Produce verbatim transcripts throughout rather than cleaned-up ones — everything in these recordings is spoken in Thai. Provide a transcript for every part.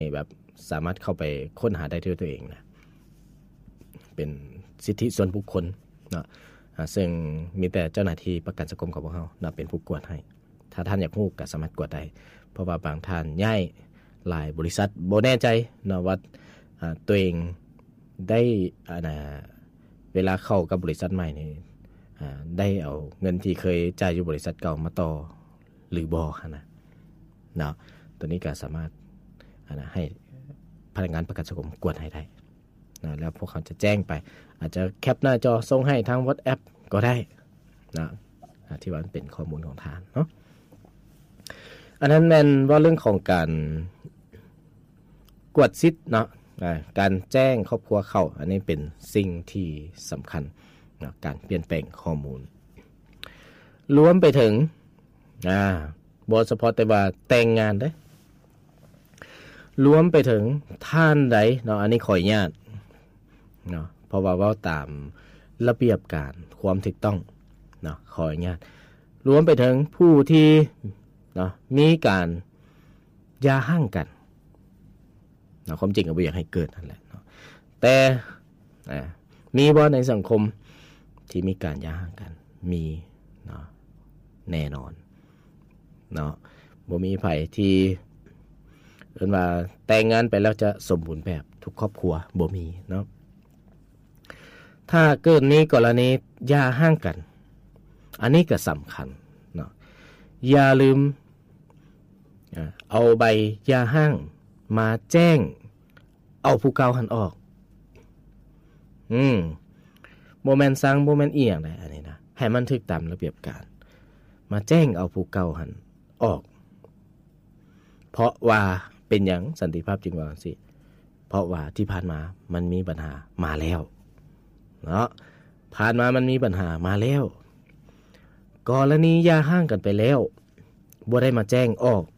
แบบสามารถเข้าไปค้นหาได้ด้วยตัวเองนะเป็นสิทธิส่วนบุคคลเนาะซึ่งมีแต่เจ้าหน้าที่ประกันสังคมของพวกเราเนาะเป็นผู้กวดให้ถ้าท่านอยากรู้ก็สามารถกวดได้เพราะว่าบางท่านย้ายหลายบริษัทบ่แน่ใจเนาะว่าตัวเองได้อ่าเวลาเข้ากับบริษัทใหม่นี่ได้เอาเงินที่เคยจ่ายอยู่บริษัทเก่ามาต่อหรือบ่นะเนาะตัวนี้ก็สามารถนะให้พนักงานประกันสังคมกวดให้ได้นะแล้วพวกเขาจะแจ้งไปอาจจะแคปหน้าจอส่งให้ทาง WhatsApp ก็ได้นะที่ว่าเป็นข้อมูลของทานเนาะอันนั้นแม่นว่าเรื่องของการกวดสิทธิ์เนาะการแจ้งครอบครัวเข้าอันนี้เป็นสิ่งที่สำคัญนะการเปลี่ยนแปลงข้อมูลรวมไปถึงอ่าบ่เฉพาะแต่ว่าแต่งงานเด้รวมไปถึงท่านใดเนาะอันนี้ขออนุญาตเนาะเพราะว่าเว้าตามระเบียบการความถูกต้องเนาะขออนุญาตรวมไปถึงผู้ที่เนาะมีการหย่าร้างกันเนาะความจริงก็บ่อยากให้เกิดนั่นแหละเนาะแต่อ่ามีบ่ในสังคมที่มีการหย่าร้างกันมีเนาะแน่นอนเนาะบ่มีไผที่เอิ้นว่าแต่งงานไปแล้วจะสมบูรณ์แบบทุกครอบครัวบ่มีเนาะถ้าเกิดนี้กรณีหย่าร้างกันอันนี้ก็สำคัญเนาะอย่าลืมเอาใบหย่าร้างมาแจ้งเอาผู้เก่าหันออกอืมบ่แม่นสั่งบ่แม่นอีหยังได้อันนี้นะให้มันถูกตามระเบียบการมาแจ้งเอาผู้เก่าหันออกเพราะว่าเป็นหยังสันติภาพจึงว่าจังซี่เพราะว่าที่ผ่านมามันมีปัญหามาแล้วเนาะผ่านมามันมีปัญหามาแล้วกรณีหย่าร้างกันไปแล้วบ่ได้มาแจ้งออก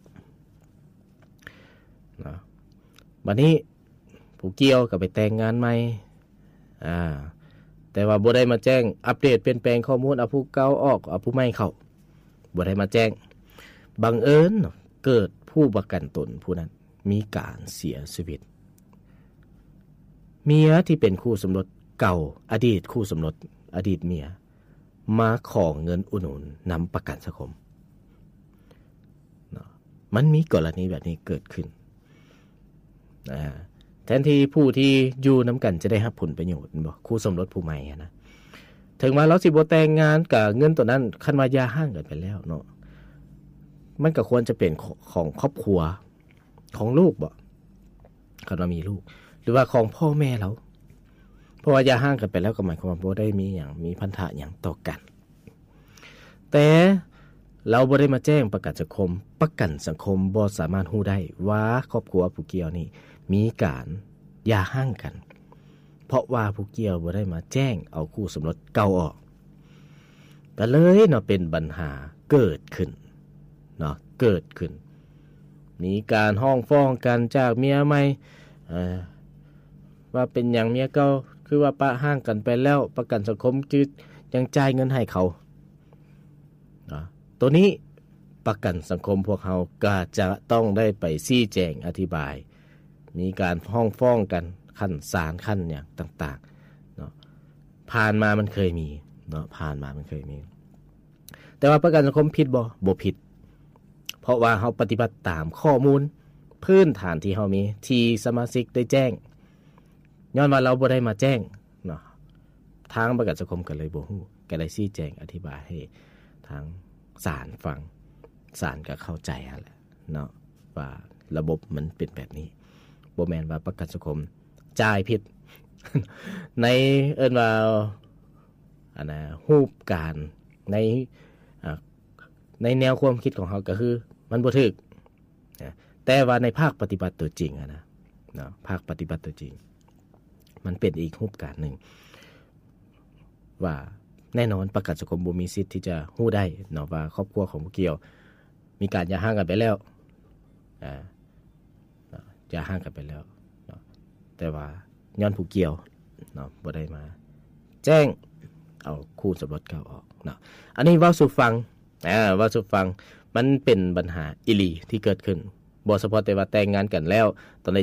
เนาะบัดนี้ผู้เกี่ยวก็ไปแต่งงานใหม่อ่าแต่ว่าบ่ได้มาแจ้งอัปเดตเปลี่ยนแปลงข้อมูลเอาผู้เก่าออกเอาผู้ใหม่เข้าบ่ได้มาแจ้งบังเอิญเกิดผู้ประกันตนผู้นั้นมีการเสียชีวิตเมียที่เป็นคู่สมรสเก่าอดีตคู่สมรสอดีตเมียมาขอเงินอุดหนุนนำประกันสังคมเนาะมันมีกรณีแบบนี้เกิดขึ้นอ่าแทนที่ผู้ที่อยู่นำกันจะได้รับผลประโยชน์บ่คู่สมรสผู้ใหม่นะถึงว่าเราสิบ่แต่งงานกับเงินตัวนั้นคันว่าหย่าร้างกันไปแล้วเนาะมันก็ควรจะเป็นของครอบครัวของลูกบ่คันว่ามีลูกหรือว่าของพ่อแม่เราเพราะว่าหย่าร้างกันไปแล้วก็หมายความว่าบ่ได้มีหยังมีพันธะหยังต่อกันแต่เราบ่ได้มาแจ้งประกันสังคมประกันสังคมบ่สามารถรู้ได้ว่าครอบครัวผู้เกี่ยวนี่มีการหย่าร้างกันเพราะว่าผู้เกี่ยวบ่ได้มาแจ้งเอาคู่สมรสเก่าออกก็เลยเนาะเป็นปัญหาเกิดขึ้นเนาะเกิดขึ้นมีการห้องฟ้องกันจากเมียใหม่เอ่อว่าเป็นหยังเมียเก่าคือว่าปะร้างกันไปแล้วประกันสังคมจึยังจ่ายเงินให้เขาเนาะตัวนี้ประกันสังคมพวกเขาก็จะต้องได้ไปชี้แจงอธิบายมีการห้องฟ้องกันขั้นศาลขั้นอย่างต่างๆเนาะผ่านมามันเคยมีเนาะผ่านมามันเคยมีแต่ว่าประกันสังคมผิดบ่บ่ผิดเพราะว่าเฮาปฏิบัติตามข้อมูลพื้นฐานที่เฮามีที่สมาชิกได้แจ้งย้อนว่าเราบ่ได้มาแจ้งเนาะทางประกันสังคมก็เลยบ่ฮู้ก็ได้ชี้แจงอธิบายให้ทางศาลฟังศาลก็เข้าใจหั่นแหละเนาะว่าระบบมันเป็นแบบนี้บ่แม่นว่าประกันสังคมจ่ายผิด ในเอิ้นว่าอันน่ะรูปการในอ่าในแนวความคิดของเขาก็คือมันบ่ถูกแต่ว่าในภาคปฏิบัติตัวจริงอะนะเนาะภาคปฏิบัติตัวจริงมันเป็นอีกรูปการนึงว่าแน่นอนประกันสังคมบ่มีสิทธิ์ที่จะฮู้ได้เนาะว่าครอบครัวของผู้เกี่ยวมีการหย่าร้างกันไปแล้วอ่าหย่าร้างกันไปแล้วเนาะแต่ว่าย้อนผู้เกี่ยวเนาะบ่ได้มาแจ้งเอาคู่สมรสเก่าออกเนาะอันนี้เว้าสู่ฟังอ่าเว้าสู่ฟังมันเป็นปัญหาอีหลีที่เกิดขึ้นบ่เฉพาะแต่ว่าแต่งงานกันแล้วตอน